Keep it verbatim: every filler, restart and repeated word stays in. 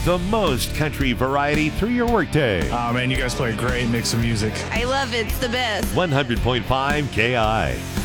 The most country variety through your workday. Oh, man, you guys play a great mix of music. I love it. It's the best. one hundred point five K I.